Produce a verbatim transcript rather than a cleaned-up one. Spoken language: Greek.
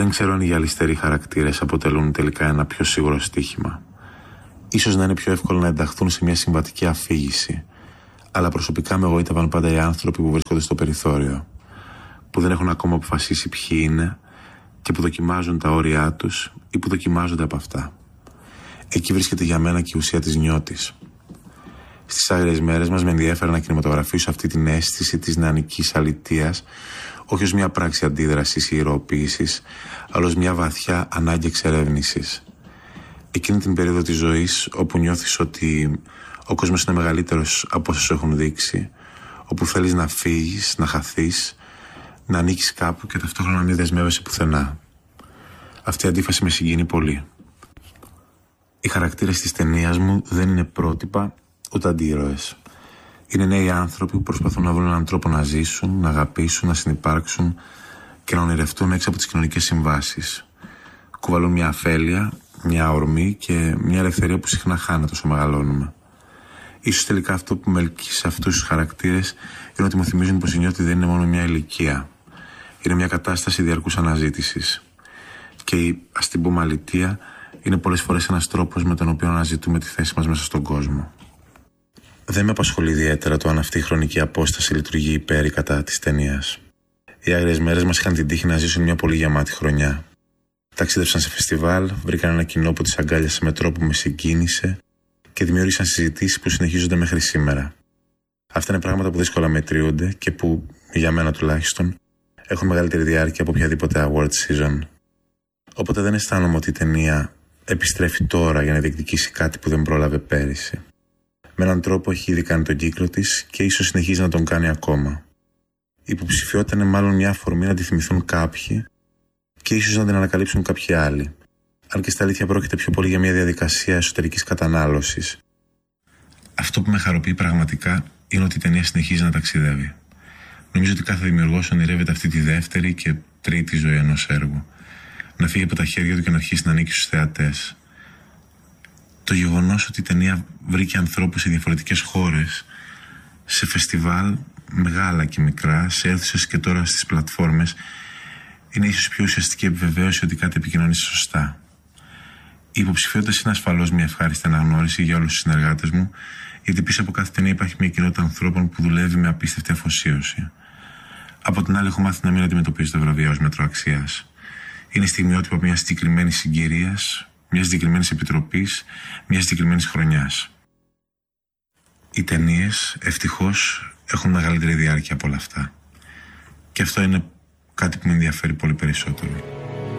Δεν ξέρω αν οι γυαλιστεροί χαρακτήρες αποτελούν τελικά ένα πιο σίγουρο στοίχημα. Ίσως να είναι πιο εύκολο να ενταχθούν σε μια συμβατική αφήγηση. Αλλά προσωπικά με εγωίτευαν πάντα οι άνθρωποι που βρίσκονται στο περιθώριο, που δεν έχουν ακόμα αποφασίσει ποιοι είναι και που δοκιμάζουν τα όρια τους ή που δοκιμάζονται από αυτά. Εκεί βρίσκεται για μένα και η ουσία της νιώτης. Στις άγριες μέρες μας με ενδιέφερε να κινηματογραφήσω αυτή την αίσθηση της νεανικής αλητείας, όχι ως μια πράξη αντίδρασης ή ηρωοποίησης, αλλά ως μια βαθιά ανάγκη εξερεύνησης. Εκείνη την περίοδο της ζωής όπου νιώθεις ότι ο κόσμος είναι μεγαλύτερος από όσους έχουν δείξει, όπου θέλεις να φύγεις, να χαθείς, να ανήκεις κάπου και ταυτόχρονα να μην δεσμεύεσαι πουθενά. Αυτή η αντίφαση με συγκινεί πολύ. Οι χαρακτήρες της ταινίας μου δεν είναι πρότυπα ούτε αντίρωες. Είναι νέοι άνθρωποι που προσπαθούν να βρουν έναν τρόπο να ζήσουν, να αγαπήσουν, να συνυπάρξουν και να ονειρευτούν έξω από τις κοινωνικές συμβάσεις. Κουβαλούν μια αφέλεια, μια ορμή και μια ελευθερία που συχνά χάνεται όσο μεγαλώνουμε. Ίσως τελικά αυτό που με ελκύει σε αυτούς τους χαρακτήρες είναι ότι μου θυμίζουν πως η νιώτη δεν είναι μόνο μια ηλικία. Είναι μια κατάσταση διαρκούς αναζήτησης. Και η, ας την πούμε, αλητεία είναι πολλές φορές ένας τρόπος με τον οποίο αναζητούμε τη θέση μας μέσα στον κόσμο. Δεν με απασχολεί ιδιαίτερα το αν αυτή η χρονική απόσταση λειτουργεί υπέρ ή κατά της ταινίας. Οι άγριες μέρες μας είχαν την τύχη να ζήσουν μια πολύ γεμάτη χρονιά. Ταξίδευσαν σε φεστιβάλ, βρήκαν ένα κοινό που τις αγκάλιασε με τρόπο που με συγκίνησε και δημιούργησαν συζητήσεις που συνεχίζονται μέχρι σήμερα. Αυτά είναι πράγματα που δύσκολα μετριούνται και που, για μένα τουλάχιστον, έχουν μεγαλύτερη διάρκεια από οποιαδήποτε award season. Οπότε δεν αισθάνομαι ότι η ταινία επιστρέφει τώρα για να διεκδικήσει κάτι που δεν πρόλαβε πέρυσι. Με έναν τρόπο έχει ήδη κάνει τον κύκλο της και ίσως συνεχίζει να τον κάνει ακόμα. Η υποψηφιότητα είναι μάλλον μια αφορμή να τη θυμηθούν κάποιοι και ίσως να την ανακαλύψουν κάποιοι άλλοι. Αν και στα αλήθεια πρόκειται πιο πολύ για μια διαδικασία εσωτερικής κατανάλωσης. Αυτό που με χαροποιεί πραγματικά είναι ότι η ταινία συνεχίζει να ταξιδεύει. Νομίζω ότι κάθε δημιουργός ονειρεύεται αυτή τη δεύτερη και τρίτη ζωή ενός έργου. Να φύγει από τα χέρια του και να αρχίσει να ανήκει στους θεατές. Το γεγονός ότι η ταινία βρήκε ανθρώπους σε διαφορετικές χώρες, σε φεστιβάλ μεγάλα και μικρά, σε αίθουσες και τώρα στις πλατφόρμες, είναι ίσως πιο ουσιαστική επιβεβαίωση ότι κάτι επικοινωνήσει σωστά. Οι υποψηφιότητες είναι ασφαλώς μια ευχάριστη αναγνώριση για όλους τους συνεργάτες μου, γιατί πίσω από κάθε ταινία υπάρχει μια κοινότητα ανθρώπων που δουλεύει με απίστευτη αφοσίωση. Από την άλλη, έχω μάθει να μην αντιμετωπίζω τα βραβεία ως μέτρο αξίας. Είναι στιγμιότυπα μια συγκεκριμένη συγκυρία, μια συγκεκριμένη επιτροπή, μια συγκεκριμένη χρονιά. Οι ταινίες, ευτυχώς, έχουν μεγαλύτερη διάρκεια από όλα αυτά. Και αυτό είναι κάτι που με ενδιαφέρει πολύ περισσότερο.